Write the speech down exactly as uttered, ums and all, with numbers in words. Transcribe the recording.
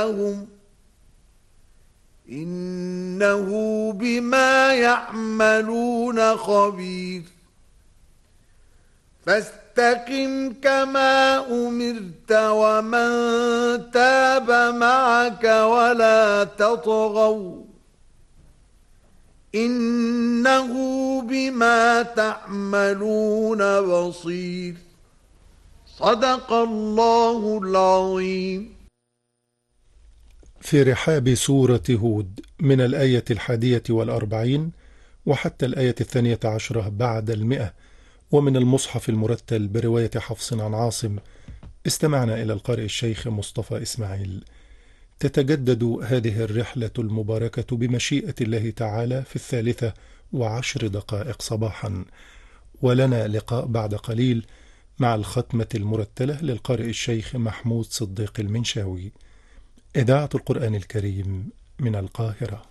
لهم إنه بما يعملون خبير فاستقم كما أمرت ومن تاب معك ولا تطغوا إنه بما تعملون بصير. صدق الله العظيم. في رحاب سورة هود من الآية الحادية والأربعين وحتى الآية الثانية عشرة بعد المئة، ومن المصحف المرتل برواية حفص عن عاصم. استمعنا إلى القارئ الشيخ مصطفى إسماعيل. تتجدد هذه الرحلة المباركة بمشيئة الله تعالى في الثالثة وعشر دقائق صباحا، ولنا لقاء بعد قليل مع الختمة المرتلة للقارئ الشيخ محمود صديق المنشاوي. إذاعة القرآن الكريم من القاهرة.